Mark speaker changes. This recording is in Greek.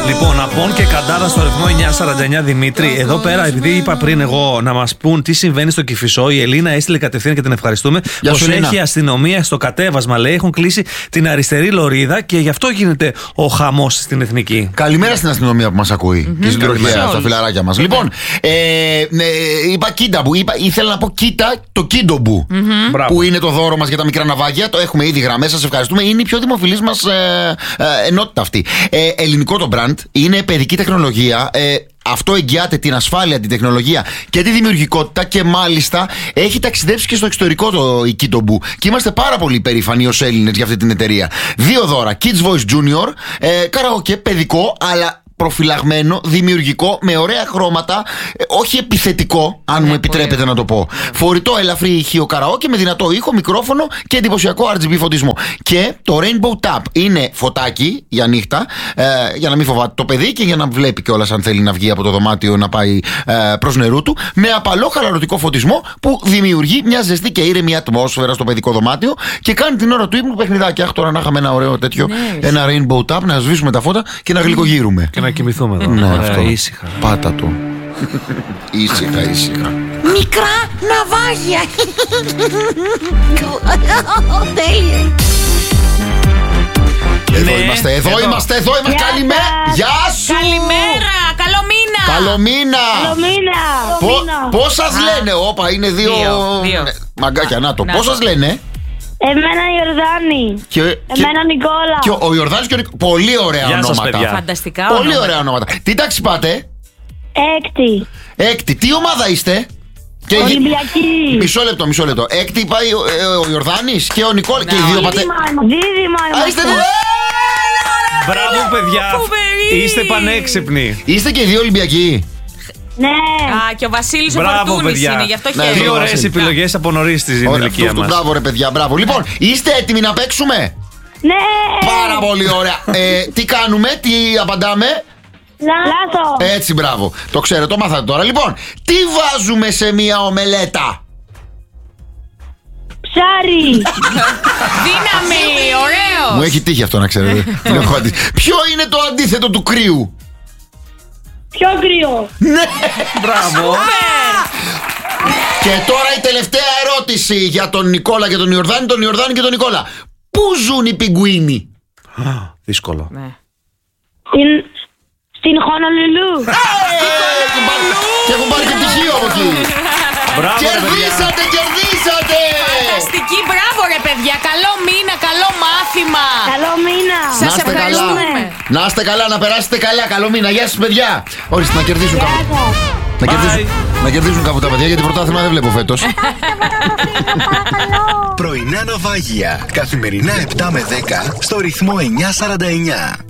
Speaker 1: Λοιπόν, Απόν και Καντάρα στο ρυθμό 949. Δημήτρη, εδώ πέρα, επειδή είπα πριν εγώ να μας πούν τι συμβαίνει στο Κηφισό, η Ελίνα έστειλε κατευθείαν και την ευχαριστούμε. Πως έχει αστυνομία στο κατέβασμα, λέει. Έχουν κλείσει την αριστερή λωρίδα και γι' αυτό γίνεται ο χαμός στην Εθνική.
Speaker 2: Καλημέρα στην αστυνομία που μας ακούει και στην τροχιά στα φιλαράκια μας. Λοιπόν, είπα Κίνταμπου, ήθελα να πω κοίτα το Κίντομπου, που είναι το δώρο μας για τα μικρά ναυάγια. Το έχουμε ήδη γραμμές, σας ευχαριστούμε. Είναι η πιο δημοφιλής μας ενότητα αυτή. Ελληνικό το brand, είναι παιδική τεχνολογία. Αυτό εγγυάται την ασφάλεια, την τεχνολογία και τη δημιουργικότητα και μάλιστα έχει ταξιδέψει και στο εξωτερικό η Κίντομπου. Και είμαστε πάρα πολύ περήφανοι ως Έλληνες για αυτή την εταιρεία. 2 δώρα, Kids Voice Junior, καραοκέ, παιδικό, αλλά προφυλαγμένο, δημιουργικό, με ωραία χρώματα, όχι επιθετικό, αν μου επιτρέπετε να το πω. Φορητό, ελαφρύ ηχείο καραόκε με δυνατό ήχο, μικρόφωνο και εντυπωσιακό RGB φωτισμό. Και το Rainbow Tap είναι φωτάκι για νύχτα, για να μην φοβάται το παιδί και για να βλέπει κιόλας αν θέλει να βγει από το δωμάτιο να πάει προς νερού του, με απαλό χαλαρωτικό φωτισμό που δημιουργεί μια ζεστή και ήρεμη ατμόσφαιρα στο παιδικό δωμάτιο και κάνει την ώρα του ύπνου παιχνιδάκι. Αχ, τώρα να είχαμε ένα ωραίο τέτοιο, ένα Rainbow Tap, να σβήσουμε τα φώτα και να γλυκογύρουμε.
Speaker 1: Να κοιμηθούμε εδώ.
Speaker 2: Ναι, αυτό.
Speaker 1: Ήσυχα.
Speaker 2: Πάτα το. Ήσυχα.
Speaker 3: Μικρά ναυάγια. Τέλεια.
Speaker 2: Εδώ είμαστε. Καλημέρα. Γεια σου.
Speaker 3: Καλημέρα. Καλό μήνα.
Speaker 2: Πώς σας λένε? Όπα, είναι δύο μαγκάκια, να το. Πώς σας λένε?
Speaker 4: Εμένα Ιορδάνη. Εμένα Νικόλα.
Speaker 2: Και ο Ιορδάνης και ο Νικόλα. Πολύ ωραία ονόματα.
Speaker 3: Φανταστικά
Speaker 2: πολύ ωραία ονόματα. Τι τάξη πάτε?
Speaker 4: Έκτη.
Speaker 2: Τι ομάδα είστε?
Speaker 4: Ολυμπιακή.
Speaker 2: Μισό λεπτό. Έκτη πάει ο Ιορδάνης και ο Νικόλα. Και οι δύο πάτε.
Speaker 4: Δίδυμα είμαστε.
Speaker 1: Μπράβο, παιδιά. Είστε πανέξυπνοι.
Speaker 2: Είστε και οι δύο Ολυμπιακοί.
Speaker 4: Ναι.
Speaker 3: Και ο Βασίλης ο Φορτούνης είναι, γι' αυτό χαίρομαι.
Speaker 1: Τι ωραίες επιλογές από νωρίς στην ηλικία μας.
Speaker 2: Μπράβο ρε παιδιά, μπράβο. Λοιπόν, είστε έτοιμοι να παίξουμε?
Speaker 4: Ναι.
Speaker 2: Πάρα πολύ ωραία. Τι κάνουμε, τι απαντάμε?
Speaker 4: Λάθος.
Speaker 2: Έτσι, μπράβο. Το ξέρω, το μάθατε τώρα. Λοιπόν, τι βάζουμε σε μια ομελέτα?
Speaker 4: Ψάρι.
Speaker 3: Δύναμη, ωραίος.
Speaker 2: Μου έχει τύχει αυτό να ξέρετε. Ποιο είναι το αντίθετο του κρύου?
Speaker 4: Πιο κρύο.
Speaker 2: Ναι.
Speaker 1: Μπράβο.
Speaker 2: Και τώρα η τελευταία ερώτηση για τον Νικόλα και τον Ιορδάνη, τον Ιορδάνη και τον Νικόλα. Πού ζουν οι πιγκουίνοι?
Speaker 1: Δύσκολο.
Speaker 4: Στην Χονολουλού.
Speaker 2: Και έχουν πάρει και πτυχίο από εκεί. Κερδίσατε!
Speaker 3: Φανταστική, μπράβο ρε παιδιά. Καλό μήνα, καλό μάθημα.
Speaker 4: Καλό μήνα.
Speaker 3: Σας ευχαριστούμε.
Speaker 2: Να είστε καλά, να περάσετε καλά. Καλό μήνα, γεια σας παιδιά. Ορίστε, να κερδίσουν κάπου. Να κερδίσουν κάπου τα παιδιά, γιατί πρωτάθλημα δεν βλέπω φέτος.
Speaker 5: Πρωινά ναυάγια. Καθημερινά 7 με 10 στο ρυθμό 949.